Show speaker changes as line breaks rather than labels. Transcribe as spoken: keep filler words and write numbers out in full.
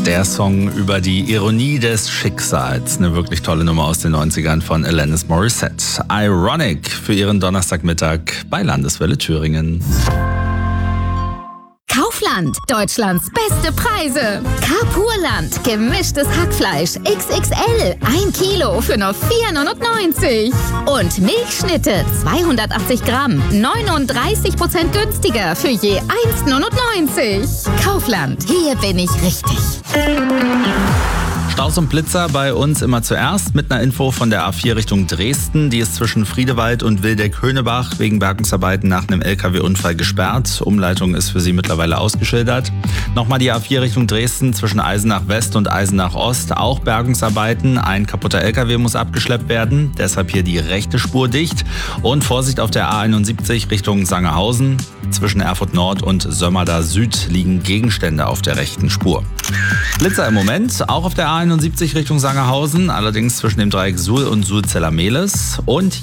Der Song über die Ironie des Schicksals. Eine wirklich tolle Nummer aus den neunzigern von Alanis Morissette. Ironic für ihren Donnerstagmittag bei Landeswelle Thüringen.
Kaufland, Deutschlands beste Preise. Carpurland, gemischtes Hackfleisch X X L, ein Kilo für nur vier neunundneunzig. Und Milchschnitte, zweihundertachtzig Gramm, neununddreißig Prozent günstiger für je eins neunundneunzig. Kaufland, hier bin ich richtig.
Staus und Blitzer bei uns immer zuerst mit einer Info von der A vier Richtung Dresden. Die ist zwischen Friedewald und Wildeck-Höhnebach wegen Bergungsarbeiten nach einem L K W-Unfall gesperrt. Umleitung ist für sie mittlerweile ausgeschildert. Nochmal die A vier Richtung Dresden zwischen Eisenach West und Eisenach Ost. Auch Bergungsarbeiten. Ein kaputter L K W muss abgeschleppt werden. Deshalb hier die rechte Spur dicht. Und Vorsicht auf der A einundsiebzig Richtung Sangerhausen. Zwischen Erfurt Nord und Sömmerda Süd liegen Gegenstände auf der rechten Spur. Blitzer im Moment, auch auf der A einundsiebzig Richtung Sangerhausen, allerdings zwischen dem Dreieck Suhl und Sulzeller-Mehlis. Und